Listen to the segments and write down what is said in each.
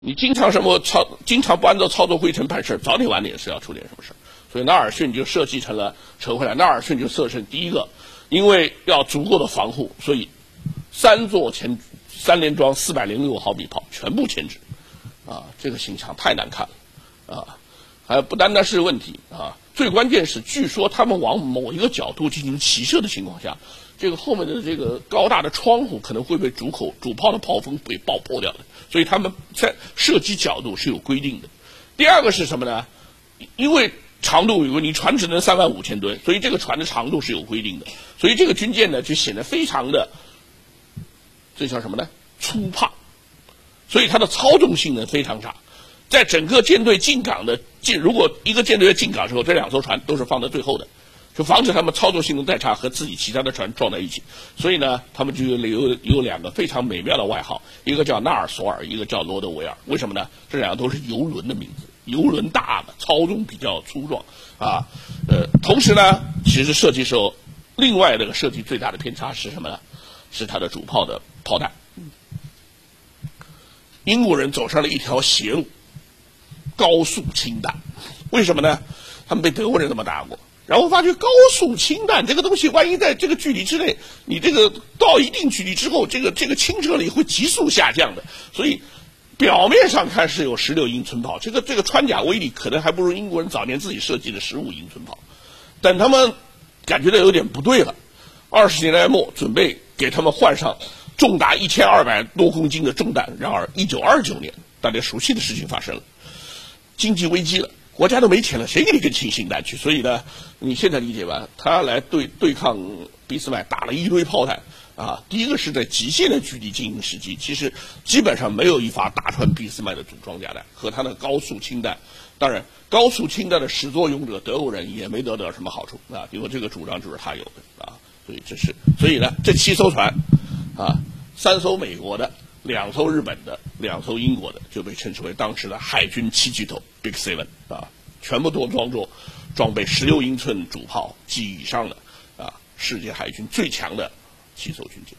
你经常经常不按照操作规程办事，早点晚点是要出点什么事。所以纳尔逊就设计成了撤回来，纳尔逊就设成第一个，因为要足够的防护，所以3连装406毫米炮全部牵制，这个形象太难看了，还不单单是问题最关键是，据说他们往某一个角度进行齐射的情况下，这个后面的这个高大的窗户可能会被主炮的炮锋给爆破掉的，所以他们在射击角度是有规定的。第二个是什么呢？因为长度有你船只能35000吨，所以这个船的长度是有规定的，所以这个军舰呢就显得非常的，这叫什么呢？粗胖，所以它的操纵性能非常差。在整个舰队进港的如果一个舰队要进港之后，这2艘船都是放在最后的，就防止他们操作性能太差和自己其他的船撞在一起。所以呢，他们就有2个非常美妙的外号，一个叫纳尔索尔，一个叫罗德维尔。为什么呢？这2个都是游轮的名字，游轮大的，操纵比较粗壮同时呢，其实设计时候另外这个设计最大的偏差是什么呢？是它的主炮的炮弹。英国人走上了一条邪路，高速氢弹。为什么呢？他们被德国人这么打过，然后发觉高速氢弹这个东西，万一在这个距离之内，你这个到一定距离之后，这个氢射力会急速下降的。所以表面上看是有16英寸炮，这个穿甲威力可能还不如英国人早年自己设计的15英寸炮。但他们感觉到有点不对了，20年代末准备给他们换上重达1200多公斤的重弹。然而1929年，大家熟悉的事情发生了，经济危机了，国家都没钱了，谁给你更新弹去？所以呢，你现在理解吧，他来对抗俾斯麦打了一堆炮弹第一个是在极限的距离进行射击，其实基本上没有一发打穿俾斯麦的主装甲弹和他的高速氢弹。当然，高速氢弹的始作俑者德国人也没得到什么好处因为这个主张就是他有的所以呢，这7艘船3艘美国的，2艘日本的，2艘英国的，就被称之为当时的海军7巨头 Big Seven 全部都装备16英寸主炮及以上的世界海军最强的7艘军舰。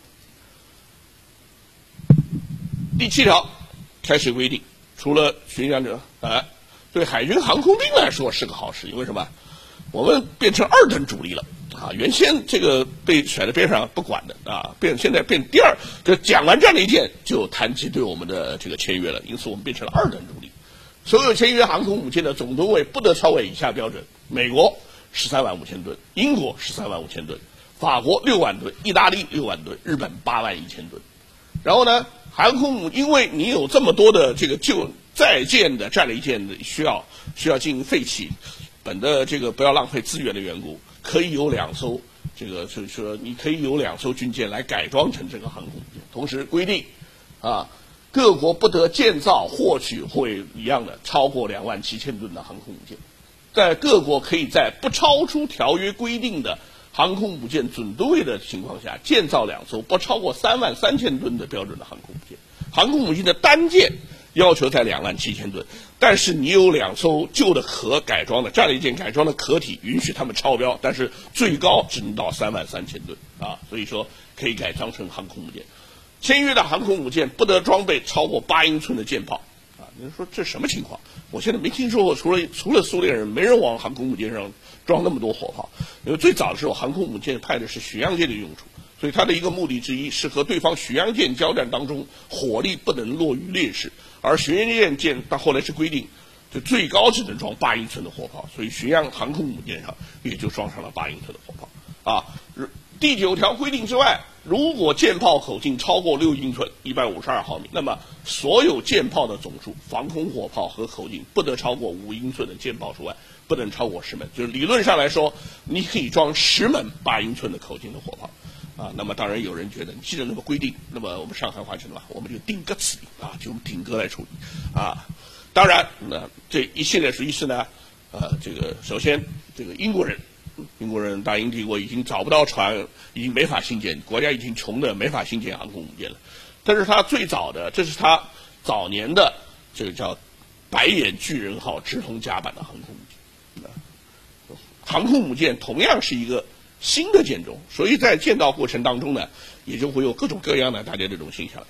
第7条开始规定，除了巡洋者对海军航空兵来说是个好事，因为什么？我们变成2等主力了原先这个被甩在边上不管的现在变第2。就讲完这样的一件，就谈及对我们的这个签约了，因此我们变成了2等主力。所有签约航空母舰的总吨位不得超过以下标准：美国135000吨，英国135000吨，法国6万吨，意大利6万吨，日本81000吨。然后呢，航空母因为你有这么多的这个在建的战列舰的需要进行废弃，本的这个不要浪费资源的缘故，可以有2艘就是说你可以有2艘军舰来改装成这个航空母舰。同时规定各国不得建造获取会一样的超过27000吨的航空母舰。在各国可以在不超出条约规定的航空母舰准吨位的情况下，建造2艘不超过33000吨的标准的航空母舰。航空母舰的单舰要求在27000吨，但是你有2艘旧的可改装的战列舰改装的壳体，允许他们超标，但是最高只能到33000吨所以说可以改装成航空母舰。签约的航空母舰不得装备超过8英寸的舰炮你说这什么情况？我现在没听说过，除了苏联人，没人往航空母舰上装那么多火炮。因为最早的时候，航空母舰派的是巡洋舰的用处，所以它的一个目的之一是和对方巡洋舰交战当中火力不能落于劣势。而巡洋舰到后来是规定，就最高只能装8英寸的火炮，所以航空母舰上也就装上了8英寸的火炮第9条规定之外，如果舰炮口径超过6英寸152毫米，那么所有舰炮的总数，防空火炮和口径不得超过5英寸的舰炮除外，不能超过10门。就是理论上来说，你可以装10门8英寸的口径的火炮那么当然有人觉得，你既然那么规定，那么我们上海话讲的话，我们就定个此理就用顶格来处理当然这现在意思呢这个首先这个英国人大英帝国已经找不到船，已经没法兴建，国家已经穷的没法兴建航空母舰了。但是他最早的，这是他早年的这个叫白眼巨人号直通甲板的航空母舰。航空母舰同样是一个新的舰种，所以在建造过程当中呢，也就会有各种各样的大家这种现象。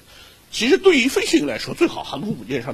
其实对于飞行员来说，最好航空母舰上